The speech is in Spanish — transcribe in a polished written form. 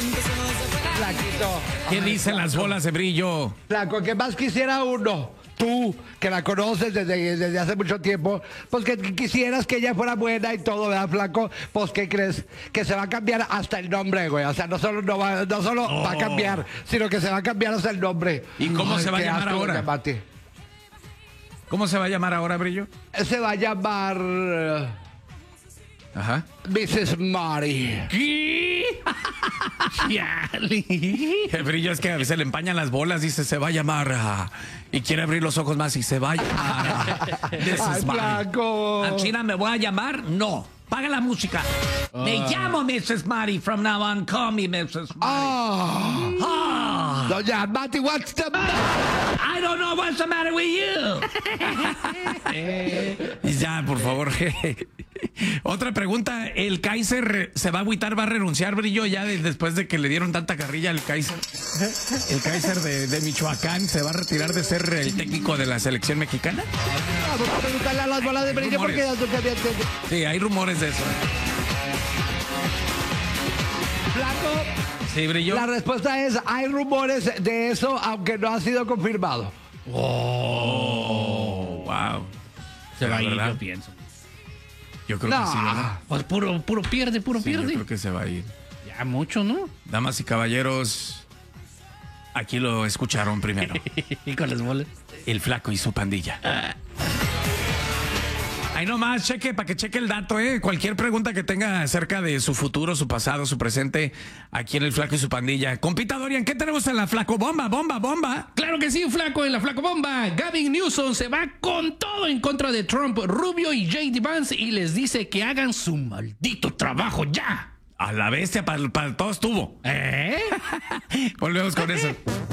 Flaquito. ¿Qué dicen las bolas de brillo? Flaco, ¿qué más quisiera uno? Tú, que la conoces desde hace mucho tiempo, pues que quisieras que ella fuera buena y todo, ¿verdad, Flaco? Pues, ¿qué crees? Que se va a cambiar hasta el nombre, güey. O sea, no solo va a cambiar, sino que se va a cambiar hasta el nombre. ¿Y cómo se va a qué llamar asco, ahora? Mati. ¿Cómo se va a llamar ahora, brillo? Se va a llamar Ajá. Mrs. Mari. ¿Qué? El brillo es que a veces le empañan las bolas, dice, se va a llamar. Y quiere abrir los ojos más y se va a llamar. ¡Ay, Flaco! ¿A China me voy a llamar? No. Paga la música. Me llamo Mrs. Mari. From now on, call me Mrs. Mari. Doña Mati, what's the matter? I don't know what's the matter with you. Ya, por favor. Otra pregunta. ¿El Kaiser se va a agüitar, va a renunciar, brillo, ya después de que le dieron tanta carrilla al Kaiser? ¿El Kaiser de Michoacán se va a retirar de ser el técnico de la selección mexicana? Vamos a preguntarle a las bolas de brillo porque Sí, hay rumores de eso. Flaco, Sí, brillo. la respuesta es, hay rumores de eso, aunque no ha sido confirmado. Oh, wow. Se va a ir, ¿verdad? yo pienso. Yo creo que sí, ¿verdad? Pues puro pierde, Sí, yo pierde. creo que se va a ir. Ya mucho, ¿no? Damas y caballeros, aquí lo escucharon primero. Y con las bolas. El Flaco y su pandilla. Ahí nomás, cheque, para que cheque el dato, ¿eh? Cualquier pregunta que tenga acerca de su futuro, su pasado, su presente, aquí en el Flaco y su pandilla. Compita Dorian, ¿qué tenemos en la Flaco Bomba? Bomba. Claro que sí, Flaco, en la Flaco Bomba. Gavin Newsom se va con todo en contra de Trump, Rubio y J.D. Vance y les dice que hagan su maldito trabajo ya. A la bestia, para todo estuvo. ¿Eh? Volvemos con eso.